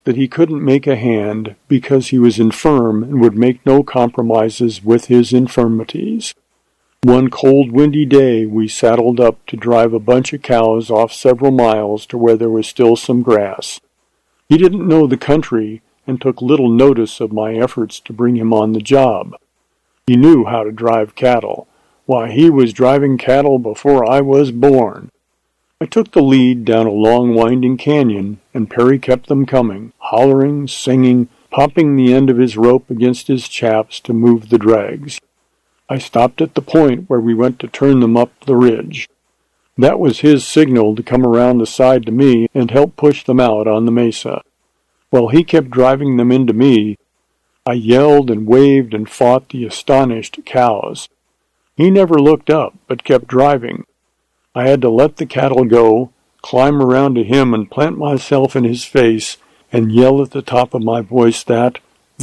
that he couldn't make a hand because he was infirm and would make no compromises with his infirmities. One cold, windy day we saddled up to drive a bunch of cows off several miles to where there was still some grass. He didn't know the country and took little notice of my efforts to bring him on the job. He knew how to drive cattle. Why, he was driving cattle before I was born. I took the lead down a long winding canyon, and Perry kept them coming, hollering, singing, popping the end of his rope against his chaps to move the drags. I stopped at the point where we went to turn them up the ridge. That was his signal to come around the side to me and help push them out on the mesa. While he kept driving them into me, I yelled and waved and fought the astonished cows. He never looked up, but kept driving. I had to let the cattle go, climb around to him and plant myself in his face and yell at the top of my voice that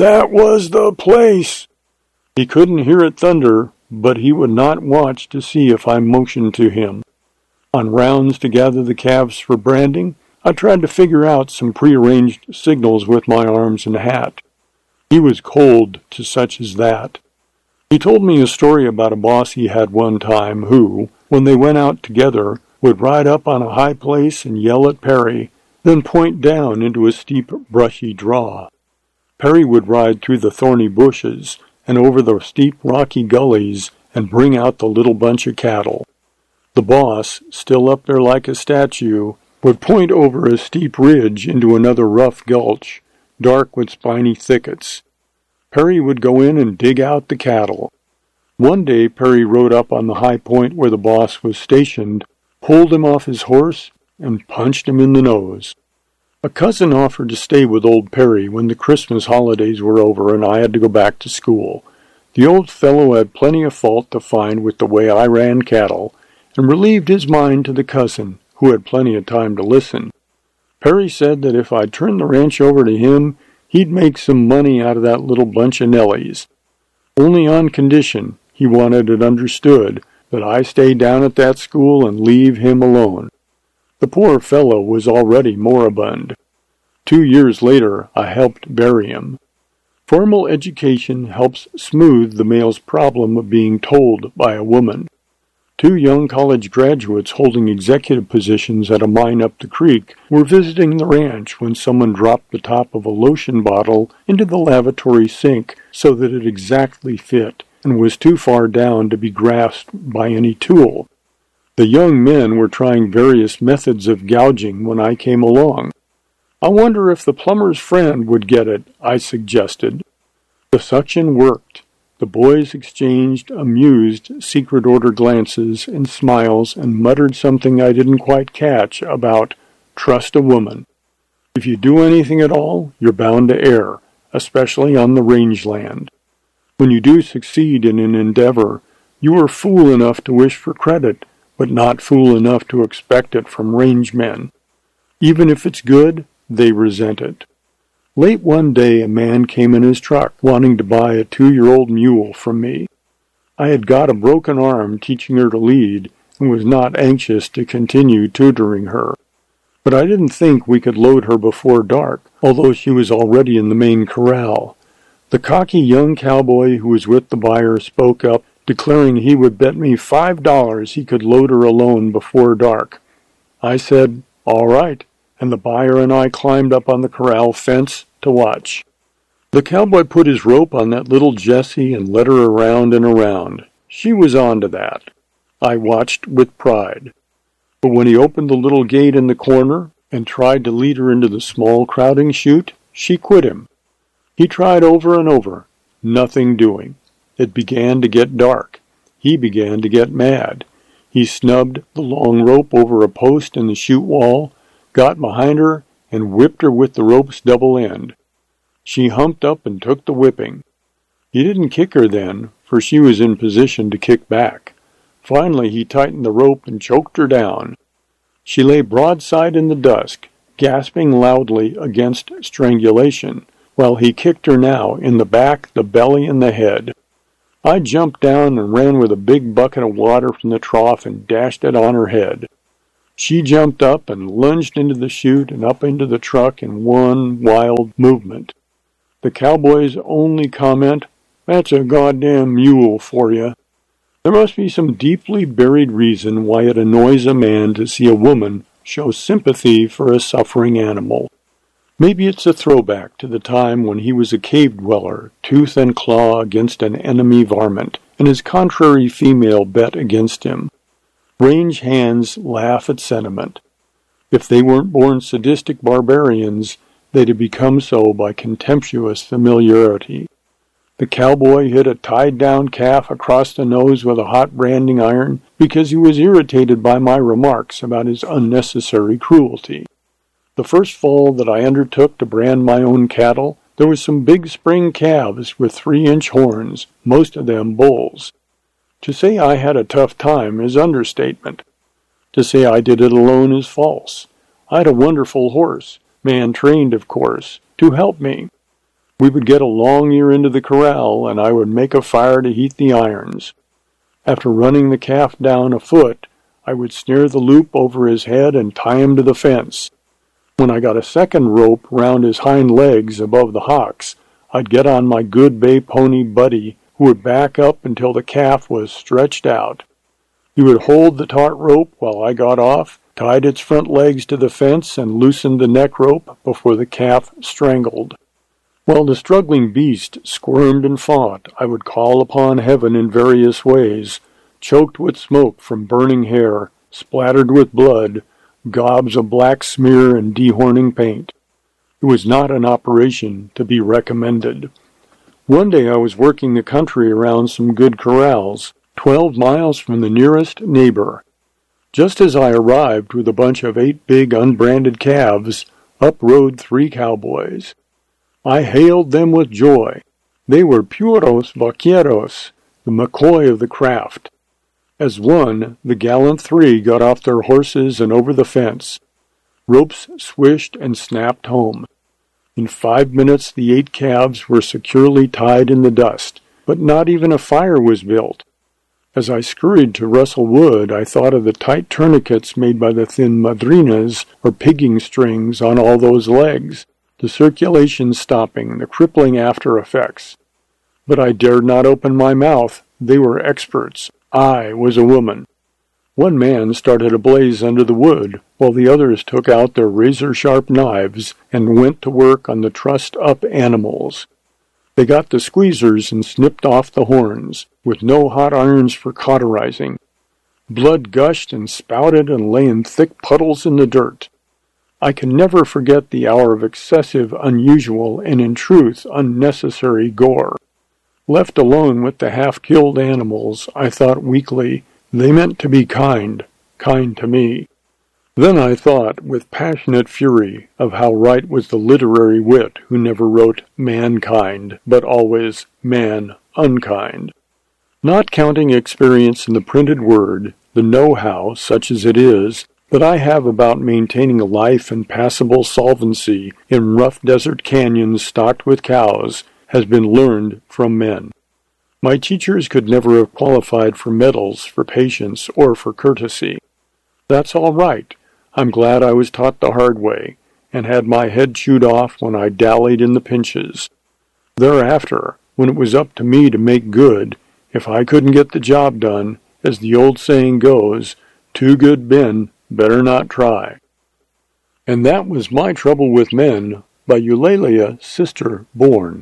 was the place! He couldn't hear it thunder, but he would not watch to see if I motioned to him. On rounds to gather the calves for branding, I tried to figure out some prearranged signals with my arms and hat. He was cold to such as that. He told me a story about a boss he had one time who, when they went out together, would ride up on a high place and yell at Perry, then point down into a steep, brushy draw. Perry would ride through the thorny bushes and over the steep, rocky gullies and bring out the little bunch of cattle. The boss, still up there like a statue, would point over a steep ridge into another rough gulch, dark with spiny thickets. Perry would go in and dig out the cattle. One day Perry rode up on the high point where the boss was stationed, pulled him off his horse, and punched him in the nose. A cousin offered to stay with old Perry when the Christmas holidays were over and I had to go back to school. The old fellow had plenty of fault to find with the way I ran cattle, and relieved his mind to the cousin, who had plenty of time to listen. Perry said that if I'd turn the ranch over to him, he'd make some money out of that little bunch of Nellies. Only on condition, he wanted it understood, that I stay down at that school and leave him alone. The poor fellow was already moribund. 2 years later, I helped bury him. Formal education helps smooth the male's problem of being told by a woman. 2 young college graduates holding executive positions at a mine up the creek were visiting the ranch when someone dropped the top of a lotion bottle into the lavatory sink so that it exactly fit and was too far down to be grasped by any tool. The young men were trying various methods of gouging when I came along. I wonder if the plumber's friend would get it, I suggested. The suction worked. The boys exchanged amused secret-order glances and smiles and muttered something I didn't quite catch about trust a woman. If you do anything at all, you're bound to err, especially on the rangeland. When you do succeed in an endeavor, you are fool enough to wish for credit, but not fool enough to expect it from range men. Even if it's good, they resent it. Late one day a man came in his truck wanting to buy a 2-year-old mule from me. I had got a broken arm teaching her to lead and was not anxious to continue tutoring her. But I didn't think we could load her before dark, although she was already in the main corral. The cocky young cowboy who was with the buyer spoke up, declaring he would bet me $5 he could load her alone before dark. I said, "All right," and the buyer and I climbed up on the corral fence to watch. The cowboy put his rope on that little Jessie and led her around and around. She was on to that. I watched with pride. But when he opened the little gate in the corner and tried to lead her into the small crowding chute, she quit him. He tried over and over, nothing doing. It began to get dark. He began to get mad. He snubbed the long rope over a post in the chute wall, got behind her, and whipped her with the rope's double end. She humped up and took the whipping. He didn't kick her then, for she was in position to kick back. Finally he tightened the rope and choked her down. She lay broadside in the dusk, gasping loudly against strangulation, while he kicked her now in the back, the belly, and the head. I jumped down and ran with a big bucket of water from the trough and dashed it on her head. She jumped up and lunged into the chute and up into the truck in one wild movement. The cowboy's only comment, "That's a goddamn mule for you." There must be some deeply buried reason why it annoys a man to see a woman show sympathy for a suffering animal. Maybe it's a throwback to the time when he was a cave dweller, tooth and claw against an enemy varmint, and his contrary female bet against him. Range hands laugh at sentiment. If they weren't born sadistic barbarians, they'd have become so by contemptuous familiarity. The cowboy hit a tied-down calf across the nose with a hot branding iron because he was irritated by my remarks about his unnecessary cruelty. The first fall that I undertook to brand my own cattle, there were some big spring calves with 3-inch horns, most of them bulls. To say I had a tough time is understatement. To say I did it alone is false. I had a wonderful horse, man-trained of course, to help me. We would get a long ear into the corral, and I would make a fire to heat the irons. After running the calf down a foot, I would snare the loop over his head and tie him to the fence. When I got a second rope round his hind legs above the hocks, I'd get on my good bay pony Buddy, who would back up until the calf was stretched out. He would hold the taut rope while I got off, tied its front legs to the fence, and loosened the neck rope before the calf strangled. While the struggling beast squirmed and fought, I would call upon heaven in various ways, choked with smoke from burning hair, splattered with blood, gobs of black smear and dehorning paint. It was not an operation to be recommended. One day I was working the country around some good corrals, 12 miles from the nearest neighbor. Just as I arrived with a bunch of 8 big unbranded calves, up rode 3 cowboys. I hailed them with joy. They were puros vaqueros, the McCoy of the craft. As one, the gallant 3 got off their horses and over the fence. Ropes swished and snapped home. In 5 minutes the 8 calves were securely tied in the dust, but not even a fire was built. As I scurried to rustle wood, I thought of the tight tourniquets made by the thin madrinas, or pigging strings, on all those legs, the circulation stopping, the crippling after effects. But I dared not open my mouth. They were experts. I was a woman. One man started a blaze under the wood, while the others took out their razor-sharp knives and went to work on the trussed-up animals. They got the squeezers and snipped off the horns, with no hot irons for cauterizing. Blood gushed and spouted and lay in thick puddles in the dirt. I can never forget the hour of excessive, unusual, and in truth unnecessary gore. Left alone with the half-killed animals, I thought weakly, they meant to be kind to me. Then I thought, with passionate fury, of how right was the literary wit who never wrote mankind, but always man unkind. Not counting experience in the printed word, the know-how, such as it is, that I have about maintaining a life in passable solvency in rough desert canyons stocked with cows, has been learned from men. My teachers could never have qualified for medals, for patience, or for courtesy. That's all right. I'm glad I was taught the hard way, and had my head chewed off when I dallied in the pinches. Thereafter, when it was up to me to make good, if I couldn't get the job done, as the old saying goes, too good Ben, better not try. And that was My Trouble with Men, by Eulalia Sister Bourne.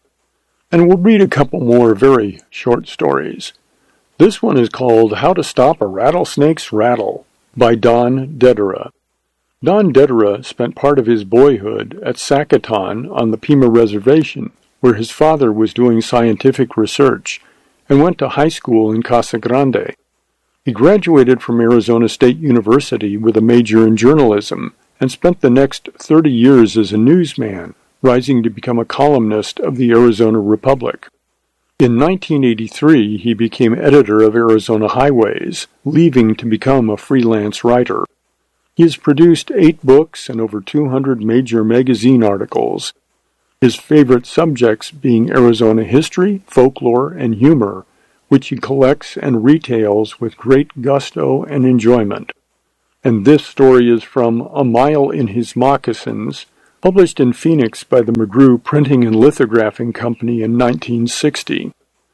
And we'll read a couple more very short stories. This one is called How to Stop a Rattlesnake's Rattle, by Don Dedera. Don Dedera spent part of his boyhood at Sacaton on the Pima Reservation, where his father was doing scientific research, and went to high school in Casa Grande. He graduated from Arizona State University with a major in journalism, and spent the next 30 years as a newsman, rising to become a columnist of the Arizona Republic. In 1983, he became editor of Arizona Highways, leaving to become a freelance writer. He has produced 8 books and over 200 major magazine articles, his favorite subjects being Arizona history, folklore, and humor, which he collects and retails with great gusto and enjoyment. And this story is from A Mile in His Moccasins, published in Phoenix by the McGrew Printing and Lithographing Company in 1960.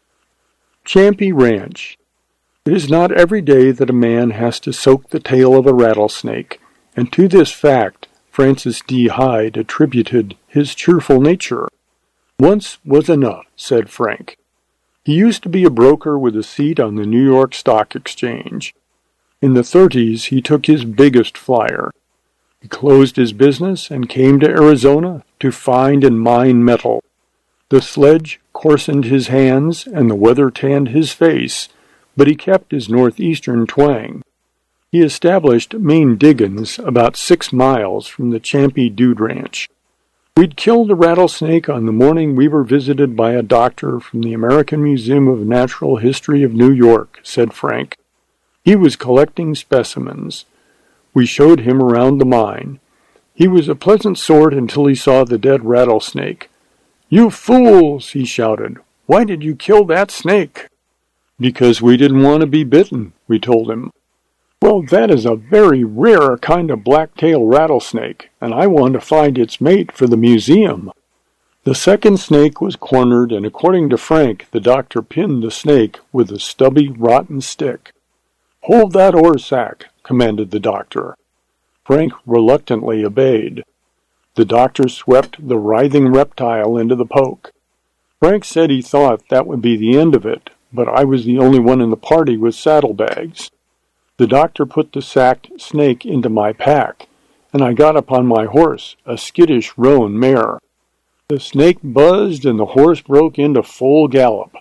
Champy Ranch. It is not every day that a man has to soak the tail of a rattlesnake, and to this fact Francis D. Hyde attributed his cheerful nature. Once was enough, said Frank. He used to be a broker with a seat on the New York Stock Exchange. In the 30s, he took his biggest flyer. He closed his business and came to Arizona to find and mine metal. The sledge coarsened his hands and the weather tanned his face, but he kept his northeastern twang. He established Maine Diggins about 6 miles from the Champy Dude Ranch. We'd killed a rattlesnake on the morning we were visited by a doctor from the American Museum of Natural History of New York, said Frank. He was collecting specimens. We showed him around the mine. He was a pleasant sort until he saw the dead rattlesnake. "You fools!" he shouted. "Why did you kill that snake?" "Because we didn't want to be bitten," we told him. "Well, that is a very rare kind of black-tail rattlesnake, and I want to find its mate for the museum." The second snake was cornered, and according to Frank, the doctor pinned the snake with a stubby, rotten stick. "Hold that ore sack," commanded the doctor. Frank reluctantly obeyed. The doctor swept the writhing reptile into the poke. Frank said he thought that would be the end of it, but I was the only one in the party with saddlebags. The doctor put the sacked snake into my pack, and I got upon my horse, a skittish roan mare. The snake buzzed and the horse broke into full gallop.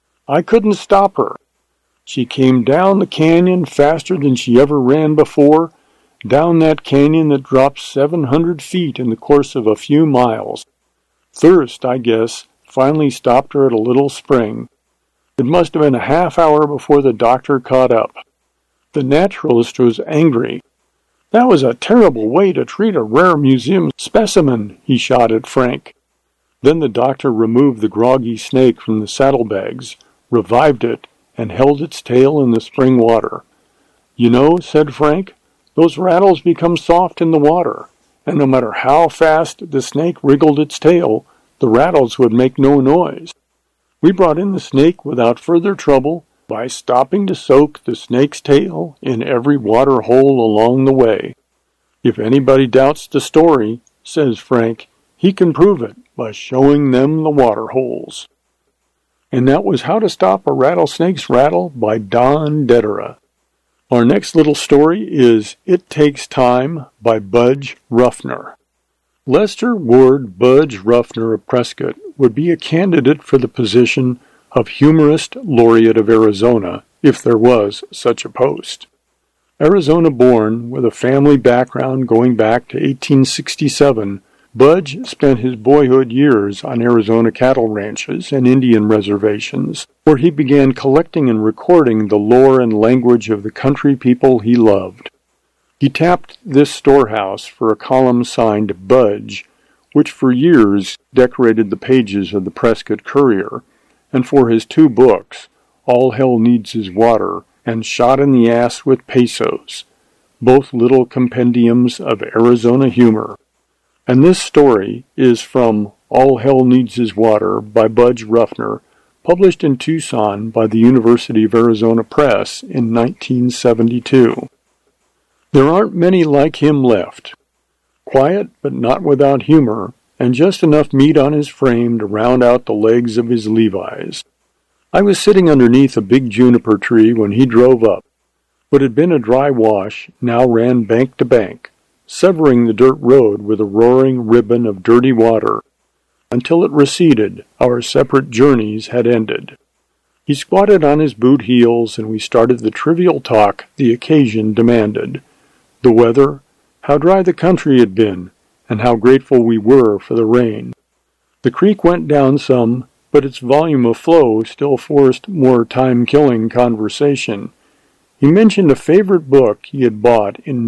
I couldn't stop her. She came down the canyon faster than she ever ran before, down that canyon that drops 700 feet in the course of a few miles. Thirst, I guess, finally stopped her at a little spring. It must have been a half hour before the doctor caught up. The naturalist was angry. "That was a terrible way to treat a rare museum specimen," he shot at Frank. Then the doctor removed the groggy snake from the saddlebags, revived it, and held its tail in the spring water. "You know," said Frank, "those rattles become soft in the water, and no matter how fast the snake wriggled its tail, the rattles would make no noise. We brought in the snake without further trouble by stopping to soak the snake's tail in every water hole along the way. If anybody doubts the story," says Frank, "he can prove it by showing them the water holes." And that was How to Stop a Rattlesnake's Rattle by Don Dedera. Our next little story is It Takes Time by Budge Ruffner. Lester Ward Budge Ruffner of Prescott would be a candidate for the position of Humorist Laureate of Arizona, if there was such a post. Arizona-born, with a family background going back to 1867, Budge spent his boyhood years on Arizona cattle ranches and Indian reservations, where he began collecting and recording the lore and language of the country people he loved. He tapped this storehouse for a column signed Budge, which for years decorated the pages of the Prescott Courier, and for his 2 books, All Hell Needs Is Water and Shot in the Ass with Pesos, both little compendiums of Arizona humor. And this story is from All Hell Needs Is Water by Budge Ruffner, published in Tucson by the University of Arizona Press in 1972. There aren't many like him left. Quiet but not without humor, and just enough meat on his frame to round out the legs of his Levi's. I was sitting underneath a big juniper tree when he drove up. What had been a dry wash now ran bank to bank, severing the dirt road with a roaring ribbon of dirty water. Until it receded, our separate journeys had ended. He squatted on his boot heels, and we started the trivial talk the occasion demanded. The weather, how dry the country had been, and how grateful we were for the rain. The creek went down some, but its volume of flow still forced more time-killing conversation. He mentioned a favorite book he had bought in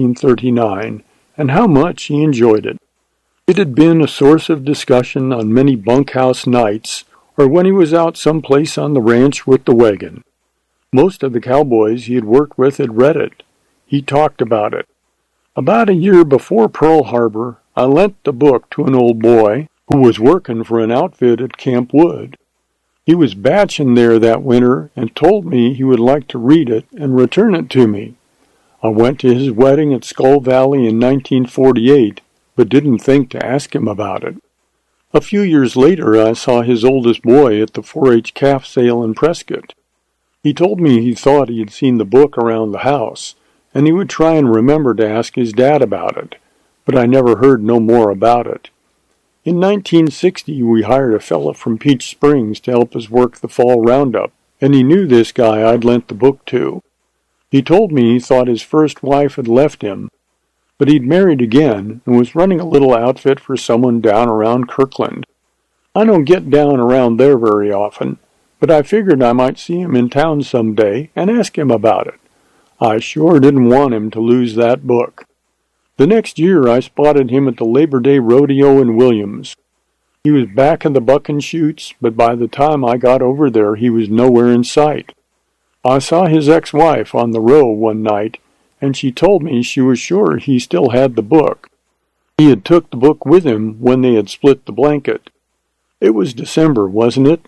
1939, and how much he enjoyed it. It had been a source of discussion on many bunkhouse nights, or when he was out someplace on the ranch with the wagon. Most of the cowboys he had worked with had read it. he talked about it. About a year before Pearl Harbor, I lent the book to an old boy who was working for an outfit at Camp Wood. He was batching there that winter and told me he would like to read it and return it to me. I went to his wedding at Skull Valley in 1948, but didn't think to ask him about it. A few years later, I saw his oldest boy at the 4-H calf sale in Prescott. He told me he thought he had seen the book around the house, and he would try and remember to ask his dad about it, but I never heard no more about it. In 1960, we hired a fella from Peach Springs to help us work the fall roundup, and he knew this guy I'd lent the book to. He told me he thought his first wife had left him, but he'd married again and was running a little outfit for someone down around Kirkland. I don't get down around there very often, but I figured I might see him in town someday and ask him about it. I sure didn't want him to lose that book. The next year I spotted him at the Labor Day Rodeo in Williams. He was back in the bucking chutes, but by the time I got over there he was nowhere in sight. I saw his ex-wife on the row one night, and she told me she was sure he still had the book. He had took the book with him when they had split the blanket. It was December, wasn't it?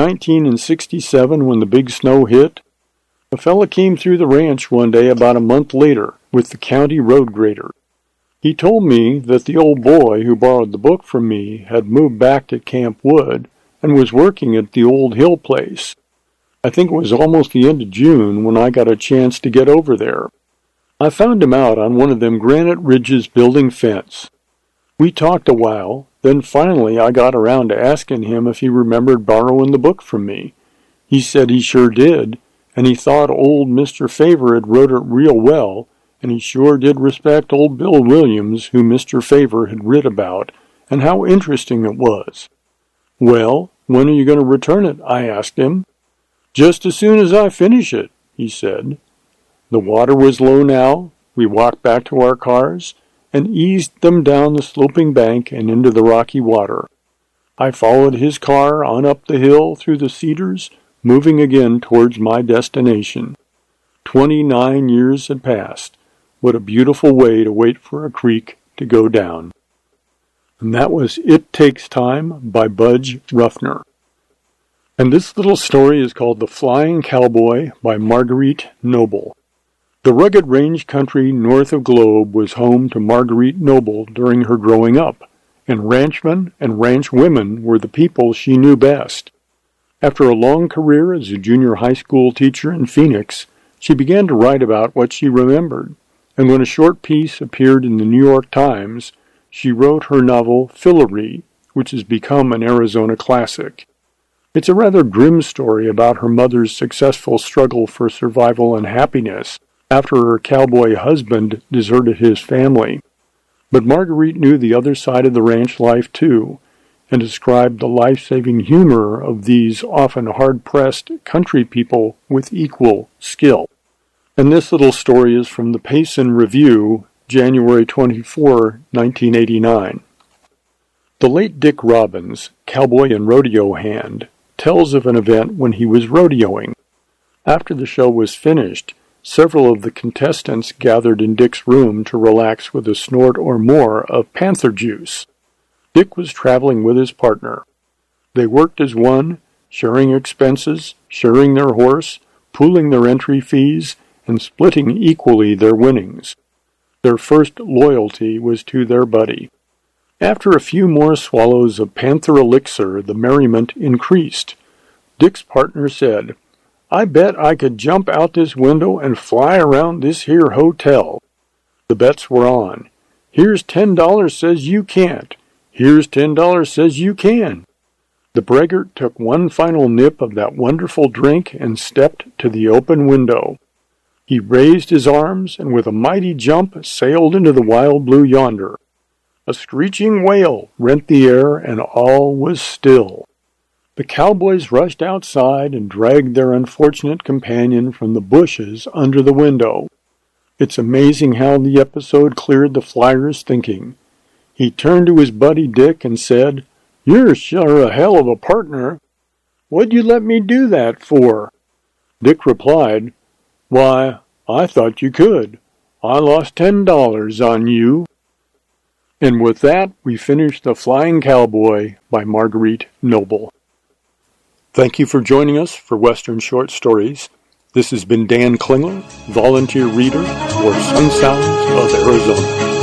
1967 when the big snow hit. A fella came through the ranch one day about a month later with the county road grader. He told me that the old boy who borrowed the book from me had moved back to Camp Wood and was working at the old Hill place. I think it was almost the end of June when I got a chance to get over there. I found him out on one of them granite ridges building fence. We talked a while, then finally I got around to asking him if he remembered borrowing the book from me. He said he sure did, and he thought old Mr. Favor had wrote it real well, and he sure did respect old Bill Williams, who Mr. Favor had writ about, and how interesting it was. "Well, when are you going to return it?" I asked him. "Just as soon as I finish it," he said. The water was low now. We walked back to our cars and eased them down the sloping bank and into the rocky water. I followed his car on up the hill through the cedars, moving again towards my destination. 29 years had passed. What a beautiful way to wait for a creek to go down. And that was It Takes Time by Budge Ruffner. And this little story is called The Flying Cowboy by Marguerite Noble. The rugged range country north of Globe was home to Marguerite Noble during her growing up, and ranchmen and ranch women were the people she knew best. After a long career as a junior high school teacher in Phoenix, she began to write about what she remembered, and when a short piece appeared in the New York Times, she wrote her novel Fillory, which has become an Arizona classic. It's a rather grim story about her mother's successful struggle for survival and happiness after her cowboy husband deserted his family. But Marguerite knew the other side of the ranch life too, and described the life-saving humor of these often hard-pressed country people with equal skill. And this little story is from the Payson Review, January 24, 1989. The late Dick Robbins, cowboy and rodeo hand, tells of an event when he was rodeoing. After the show was finished, several of the contestants gathered in Dick's room to relax with a snort or more of panther juice. Dick was traveling with his partner. They worked as one, sharing expenses, sharing their horse, pooling their entry fees, and splitting equally their winnings. Their first loyalty was to their buddy. After a few more swallows of panther elixir, the merriment increased. Dick's partner said, "I bet I could jump out this window and fly around this here hotel." The bets were on. "Here's $10 says you can't. Here's $10 says you can." The braggart took one final nip of that wonderful drink and stepped to the open window. He raised his arms and with a mighty jump sailed into the wild blue yonder. A screeching wail rent the air and all was still. The cowboys rushed outside and dragged their unfortunate companion from the bushes under the window. It's amazing how the episode cleared the flyer's thinking. He turned to his buddy Dick and said, "You're sure a hell of a partner. What'd you let me do that for?" Dick replied, "Why, I thought you could. I lost $10 on you. And with that, we finish The Flying Cowboy by Marguerite Noble. Thank you for joining us for Western Short Stories. This has been Dan Klingler, volunteer reader for Sun Sounds of Arizona.